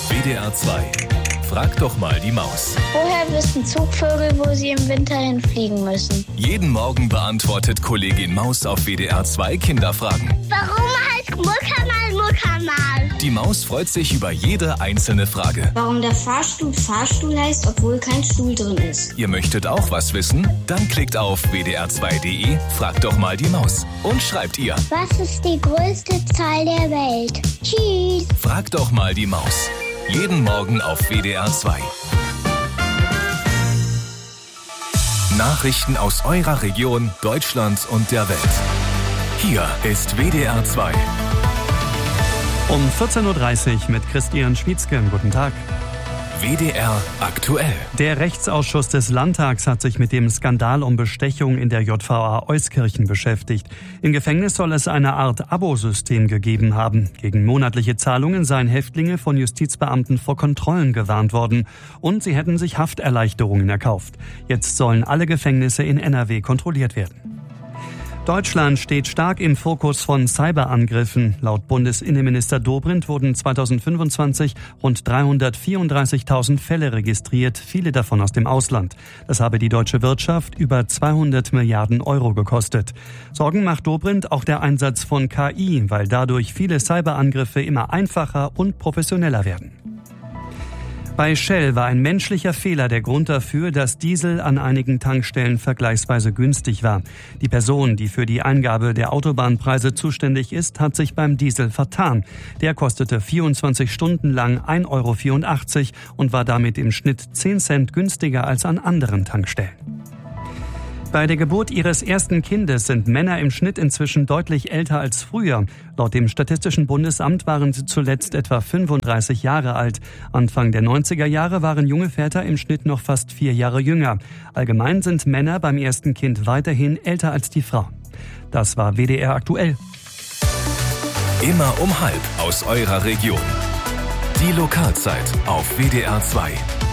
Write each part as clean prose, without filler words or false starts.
WDR 2. Frag doch mal die Maus. Woher wissen Zugvögel, wo sie im Winter hinfliegen müssen? Jeden Morgen beantwortet Kollegin Maus auf WDR 2 Kinderfragen. Warum heißt Muckamal? Die Maus freut sich über jede einzelne Frage. Warum der Fahrstuhl heißt, obwohl kein Stuhl drin ist? Ihr möchtet auch was wissen? Dann klickt auf wdr2.de, fragt doch mal die Maus und schreibt ihr. Was ist die größte Zahl der Welt? Tschüss. Fragt doch mal die Maus. Jeden Morgen auf WDR 2. Nachrichten aus eurer Region, Deutschland und der Welt. Hier ist WDR 2. Um 14.30 Uhr mit Christian Schmietzke. Guten Tag. WDR aktuell. Der Rechtsausschuss des Landtags hat sich mit dem Skandal um Bestechung in der JVA Euskirchen beschäftigt. Im Gefängnis soll es eine Art Abosystem gegeben haben. Gegen monatliche Zahlungen seien Häftlinge von Justizbeamten vor Kontrollen gewarnt worden. Und sie hätten sich Hafterleichterungen erkauft. Jetzt sollen alle Gefängnisse in NRW kontrolliert werden. Deutschland steht stark im Fokus von Cyberangriffen. Laut Bundesinnenminister Dobrindt wurden 2025 rund 334.000 Fälle registriert, viele davon aus dem Ausland. Das habe die deutsche Wirtschaft über 200 Milliarden Euro gekostet. Sorgen macht Dobrindt auch der Einsatz von KI, weil dadurch viele Cyberangriffe immer einfacher und professioneller werden. Bei Shell war ein menschlicher Fehler der Grund dafür, dass Diesel an einigen Tankstellen vergleichsweise günstig war. Die Person, die für die Eingabe der Autobahnpreise zuständig ist, hat sich beim Diesel vertan. Der kostete 24 Stunden lang 1,84 € und war damit im Schnitt 10 Cent günstiger als an anderen Tankstellen. Bei der Geburt ihres ersten Kindes sind Männer im Schnitt inzwischen deutlich älter als früher. Laut dem Statistischen Bundesamt waren sie zuletzt etwa 35 Jahre alt. Anfang der 90er Jahre waren junge Väter im Schnitt noch fast 4 Jahre jünger. Allgemein sind Männer beim ersten Kind weiterhin älter als die Frau. Das war WDR aktuell. Immer um 12:30 aus eurer Region. Die Lokalzeit auf WDR 2.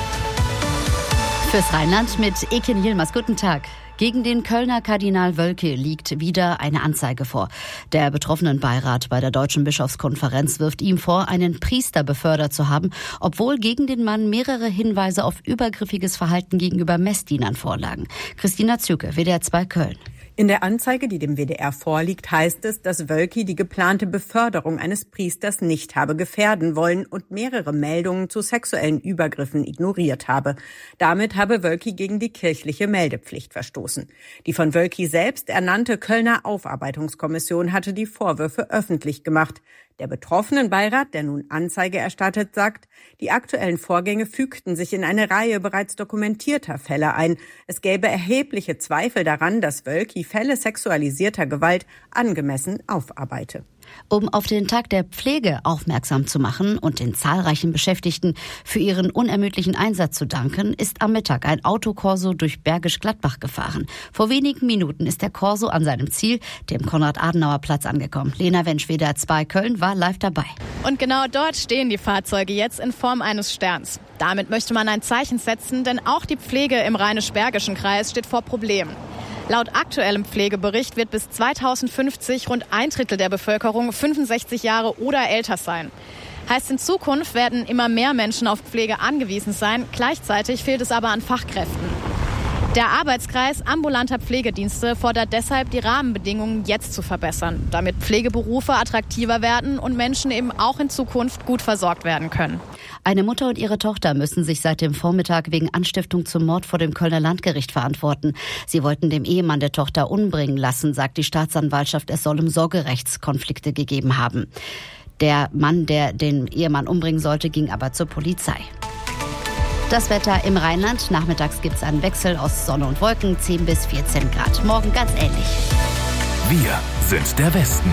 Fürs Rheinland mit Ekin Yilmaz. Guten Tag. Gegen den Kölner Kardinal Wölki liegt wieder eine Anzeige vor. Der Betroffenenbeirat bei der Deutschen Bischofskonferenz wirft ihm vor, einen Priester befördert zu haben, obwohl gegen den Mann mehrere Hinweise auf übergriffiges Verhalten gegenüber Messdienern vorlagen. Christina Züke, WDR 2 Köln. In der Anzeige, die dem WDR vorliegt, heißt es, dass Wölki die geplante Beförderung eines Priesters nicht habe gefährden wollen und mehrere Meldungen zu sexuellen Übergriffen ignoriert habe. Damit habe Wölki gegen die kirchliche Meldepflicht verstoßen. Die von Wölki selbst ernannte Kölner Aufarbeitungskommission hatte die Vorwürfe öffentlich gemacht. Der Betroffenenbeirat, der nun Anzeige erstattet, sagt, die aktuellen Vorgänge fügten sich in eine Reihe bereits dokumentierter Fälle ein. Es gäbe erhebliche Zweifel daran, dass Wölki Fälle sexualisierter Gewalt angemessen aufarbeite. Um auf den Tag der Pflege aufmerksam zu machen und den zahlreichen Beschäftigten für ihren unermüdlichen Einsatz zu danken, ist am Mittag ein Autokorso durch Bergisch Gladbach gefahren. Vor wenigen Minuten ist der Korso an seinem Ziel, dem Konrad-Adenauer-Platz, angekommen. Lena Wensch, WDR 2 Köln, war live dabei. Und genau dort stehen die Fahrzeuge jetzt in Form eines Sterns. Damit möchte man ein Zeichen setzen, denn auch die Pflege im Rheinisch-Bergischen Kreis steht vor Problemen. Laut aktuellem Pflegebericht wird bis 2050 rund 1/3 der Bevölkerung 65 Jahre oder älter sein. Heißt, in Zukunft werden immer mehr Menschen auf Pflege angewiesen sein. Gleichzeitig fehlt es aber an Fachkräften. Der Arbeitskreis ambulanter Pflegedienste fordert deshalb, die Rahmenbedingungen jetzt zu verbessern, damit Pflegeberufe attraktiver werden und Menschen eben auch in Zukunft gut versorgt werden können. Eine Mutter und ihre Tochter müssen sich seit dem Vormittag wegen Anstiftung zum Mord vor dem Kölner Landgericht verantworten. Sie wollten den Ehemann der Tochter umbringen lassen, sagt die Staatsanwaltschaft. Es soll um Sorgerechtskonflikte gegeben haben. Der Mann, der den Ehemann umbringen sollte, ging aber zur Polizei. Das Wetter im Rheinland. Nachmittags gibt es einen Wechsel aus Sonne und Wolken, 10 bis 14 Grad. Morgen ganz ähnlich. Wir sind der Westen.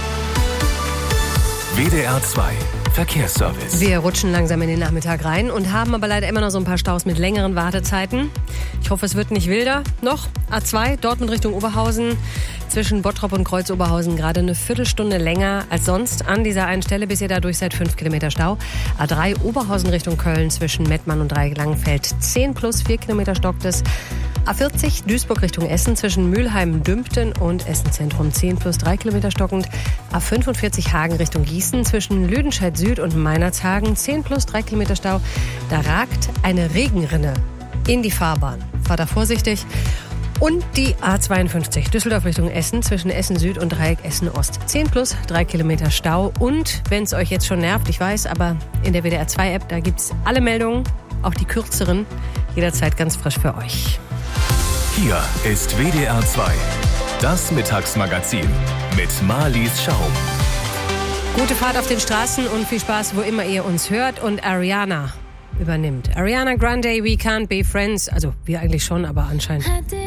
WDR 2 Verkehrsservice. Wir rutschen langsam in den Nachmittag rein und haben aber leider immer noch so ein paar Staus mit längeren Wartezeiten. Ich hoffe, es wird nicht wilder noch. A2, Dortmund Richtung Oberhausen, zwischen Bottrop und Kreuz-Oberhausen gerade eine Viertelstunde länger als sonst. An dieser einen Stelle bis ihr dadurch seid 5 Kilometer Stau. A3 Oberhausen Richtung Köln zwischen Mettmann und Dreieck-Langenfeld 10 plus 4 Kilometer stockt es. A40 Duisburg Richtung Essen zwischen Mülheim-Dümpten und Essen-Zentrum 10 plus 3 Kilometer stockend. A45 Hagen Richtung Gießen zwischen Lüdenscheid Süd und Meinerzhagen 10 plus 3 Kilometer Stau. Da ragt eine Regenrinne in die Fahrbahn. Fahrt da vorsichtig. Und die A52 Düsseldorf Richtung Essen zwischen Essen Süd und Dreieck Essen Ost. 10 plus 3 Kilometer Stau. Und wenn es euch jetzt schon nervt, ich weiß, aber in der WDR 2 App, da gibt's alle Meldungen, auch die kürzeren, jederzeit ganz frisch für euch. Hier ist WDR 2, das Mittagsmagazin mit Marlies Schaum. Gute Fahrt auf den Straßen und viel Spaß, wo immer ihr uns hört. Und Ariana übernimmt. Ariana Grande, We Can't Be Friends. Also wir eigentlich schon, aber anscheinend